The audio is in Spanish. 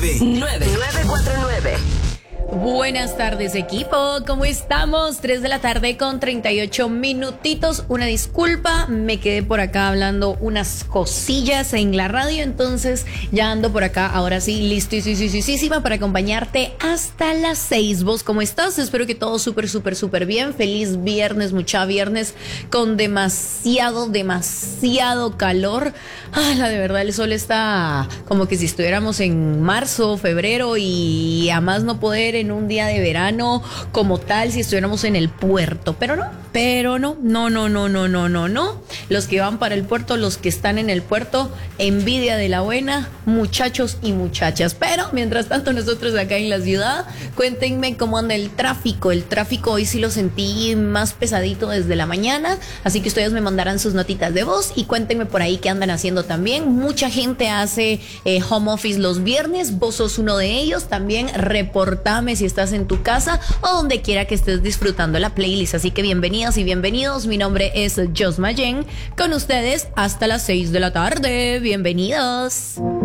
949. Buenas tardes, equipo. ¿Cómo estamos? 3 de la tarde con 38 minutitos. Una disculpa, me quedé por acá hablando unas cosillas en la radio, entonces ya ando por acá, ahora sí, listísima para acompañarte hasta las 6. ¿Vos cómo estás? Espero que todo súper bien. Feliz viernes, mucha viernes con demasiado calor. De verdad, el sol está como que si estuviéramos en marzo, febrero y a más no poder en un día de verano como tal, si estuviéramos en el puerto, pero no. Los que van para el puerto, los que están en el puerto, envidia de la buena, muchachos y muchachas. Pero mientras tanto, nosotros acá en la ciudad, cuéntenme cómo anda el tráfico. El tráfico hoy sí lo sentí más pesadito desde la mañana, así que ustedes me mandarán sus notitas de voz y cuéntenme por ahí qué andan haciendo también. Mucha gente hace home office los viernes, vos sos uno de ellos. También reportame si estás en tu casa o donde quiera que estés disfrutando la playlist. Así que bienvenidas y bienvenidos. Mi nombre es Josma Jen, con ustedes hasta las 6 de la tarde. Bienvenidos.